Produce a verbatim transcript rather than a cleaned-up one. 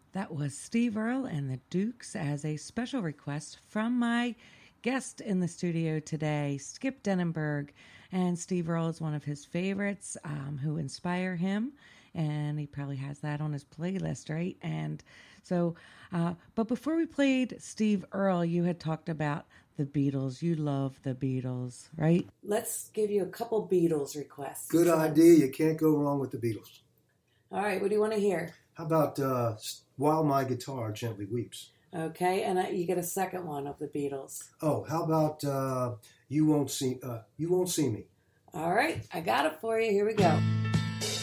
That was Steve Earle and the Dukes as a special request from my guest in the studio today, Skip Denenberg. And Steve Earle is one of his favorites um, who inspire him. And he probably has that on his playlist, right? And so, uh, but before we played Steve Earle, you had talked about the Beatles. You love the Beatles, right? Let's give you a couple Beatles requests. Good idea. You can't go wrong with the Beatles. All right. What do you want to hear? How about uh, While My Guitar Gently Weeps? Okay. And I, you get a second one of the Beatles. Oh, how about uh, You Won't See uh, You Won't See Me? All right. I got it for you. Here we go.